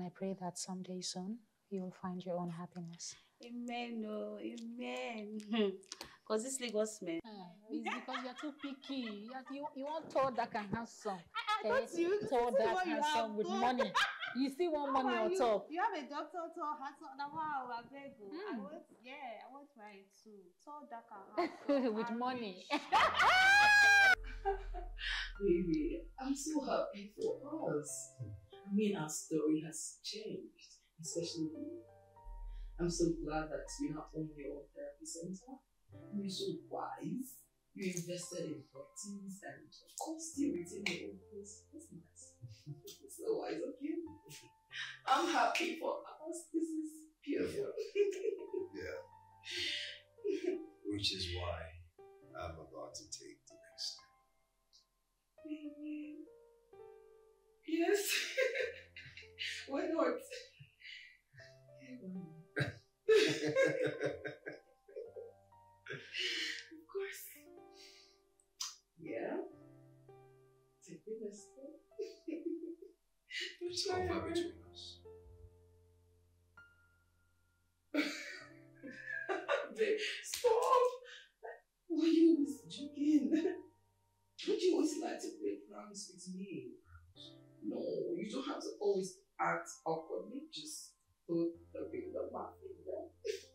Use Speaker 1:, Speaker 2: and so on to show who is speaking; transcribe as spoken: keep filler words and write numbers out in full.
Speaker 1: I pray that someday soon you will find your own happiness.
Speaker 2: Amen, oh, amen. Because this Lagos man.
Speaker 1: Uh, it's because you're too picky. You, you, you want tall, dark, and handsome.
Speaker 2: I, I
Speaker 1: Eh?
Speaker 2: thought you.
Speaker 1: Tall,
Speaker 2: This is
Speaker 1: dark,
Speaker 2: what you
Speaker 1: handsome
Speaker 2: have,
Speaker 1: with
Speaker 2: though.
Speaker 1: money. You still want
Speaker 2: How
Speaker 1: money
Speaker 2: are
Speaker 1: on
Speaker 2: you?
Speaker 1: top.
Speaker 2: You have a doctor, tall, handsome. Now, wow, I beg you. I
Speaker 1: Mm.
Speaker 2: want, yeah, I want mine too. Tall, dark, and handsome.
Speaker 1: With
Speaker 2: and
Speaker 1: money.
Speaker 3: Baby, I'm so happy for us. I mean, our story has changed, especially you. I'm so glad that you now own your own therapy center. You're so wise. You invested in properties and of course still retain your own place. That's nice. So wise of you. I'm happy for us. This is beautiful.
Speaker 4: Yeah. Yeah. Which is why I'm about to take the next step.
Speaker 3: Baby. Yes. Why not? Yeah, why not? Of course. Yeah. Take the next step.
Speaker 4: It's over between us.
Speaker 3: Babe, stop! Why are you always joking? Don't you always like to play pranks with me? No, you don't have to always act awkwardly. Just put the ring on my finger.